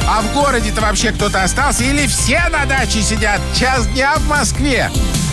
А в городе-то вообще кто-то остался? Или все на даче сидят? Час дня в Москве.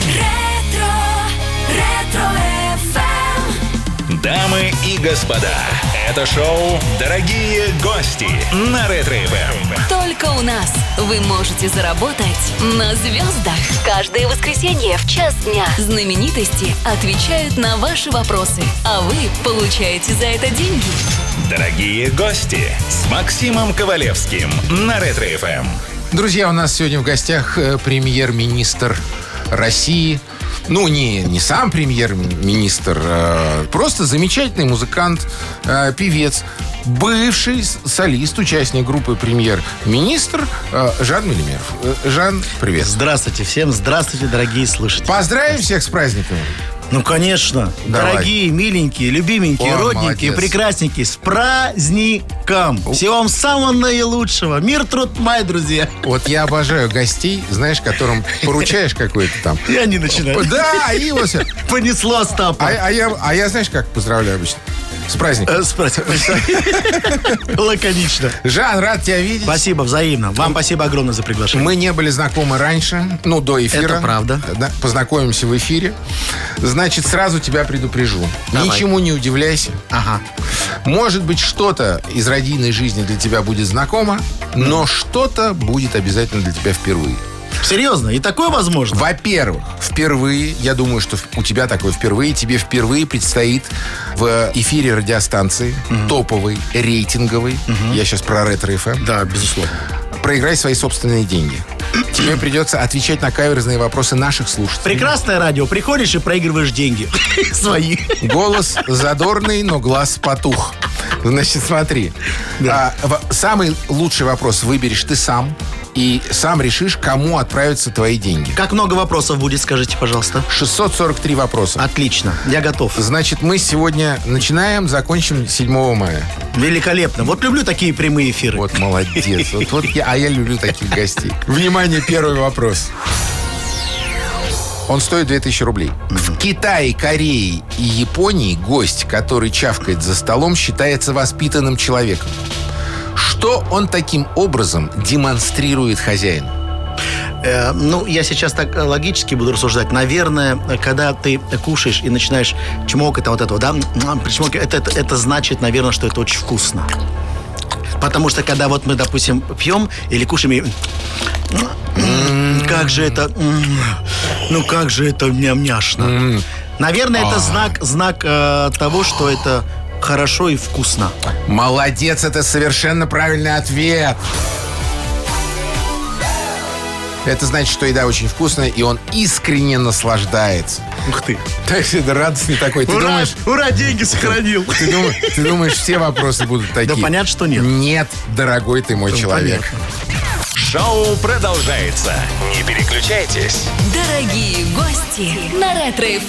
Ретро-ФМ. Дамы и господа, это шоу «Дорогие гости» на Ретро-ФМ. Только у нас вы можете заработать на звездах. Каждое воскресенье в час дня знаменитости отвечают на ваши вопросы, а вы получаете за это деньги. «Дорогие гости» с Максимом Ковалевским на Ретро-ФМ. Друзья, у нас сегодня в гостях премьер-министр России. Ну, не сам премьер-министр, просто замечательный музыкант, певец, бывший солист, участник группы «Премьер-министр» Жан Мелимеров. Жан, привет. Здравствуйте всем, здравствуйте, дорогие слушатели. Поздравим всех с праздниками. Ну, конечно. Давай. Дорогие, миленькие, любименькие, О, родненькие, молодец. прекрасненькие, с праздником. Всего вам самого наилучшего. Мир, труд, май, друзья. Вот я обожаю гостей, знаешь, которым поручаешь какой-то там. Я не начинаю. Да, и вот все. Понесло Остапа. А я знаешь, как поздравляю обычно? С праздником. Лаконично. Жан, рад тебя видеть. Спасибо, взаимно. Вам спасибо огромное за приглашение. Мы не были знакомы раньше, до эфира. Это правда. Да, познакомимся в эфире. Значит, сразу тебя предупрежу. Давай. Ничему не удивляйся. Ага. Может быть, что-то из радийной жизни для тебя будет знакомо, но что-то будет обязательно для тебя впервые. Серьезно? И такое возможно? Во-первых, впервые, я думаю, что у тебя такое впервые, тебе впервые предстоит в эфире радиостанции, топовой, рейтинговой, я сейчас про Ретро-ФМ, Да, безусловно. проиграй свои собственные деньги. Тебе придется отвечать на каверзные вопросы наших слушателей. Прекрасное радио. Приходишь и проигрываешь деньги. Свои. Голос задорный, но глаз потух. Значит, смотри. Самый лучший вопрос выберешь ты сам. И сам решишь, кому отправятся твои деньги. Как много вопросов будет, скажите, пожалуйста. 643 вопроса. Отлично. Я готов. Значит, мы сегодня начинаем, закончим 7 мая. Великолепно. Вот люблю такие прямые эфиры. Вот молодец. Я люблю таких гостей. Внимание, первый вопрос. Он стоит 2000 рублей. В Китае, Корее и Японии гость, который чавкает за столом, считается воспитанным человеком. Что он таким образом демонстрирует хозяину? Я сейчас так логически буду рассуждать. Наверное, когда ты кушаешь и начинаешь чмокать там вот этого, да, это значит, наверное, что это очень вкусно. Потому что когда вот мы, допустим, пьем или кушаем, и... как же это... как же это ням-няшно. Наверное, это знак того, что это хорошо и вкусно. Молодец, это совершенно правильный ответ. Это значит, что еда очень вкусная, и он искренне наслаждается. Ух ты. Так это радостный такой. Ты думаешь, ура, деньги сохранил. ты думаешь, все вопросы будут такие? Да понятно, что нет. Нет, дорогой ты мой человек. Понятно. Шоу продолжается. Не переключайтесь. Дорогие гости на Ретро-ФМ.